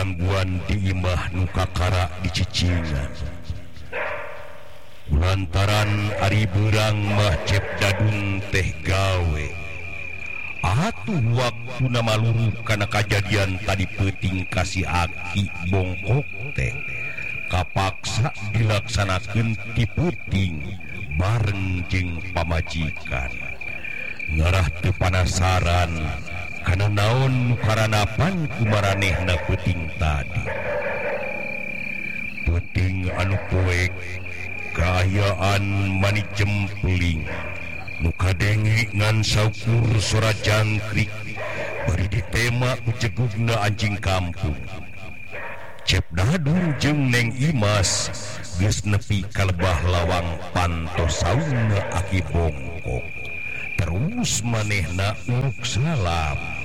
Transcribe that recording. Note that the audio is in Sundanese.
gangguan di imah nukakara di Cicingan. Lantaran ari berang mah cep dadun teh gawe. Atuh waktu nama luruh karena kejadian tadi peting kasih aki bongkok teh. Kapaksa dilaksanakan ti puting bareng jeung pamajikan. Ngarah teu panasaran kana naon nu karanapan kumaranehna peuting tadi. Peuting anu poek kaayaan mani jempling nu kadenge ngan saukur sora jangkrik bari ditema ku jegugna anjing kampung. Cep Dadung jeung Neng Imas geus nepi ka lebah lawang pantos saungna aki bongkok. Terus manehna uluk salam.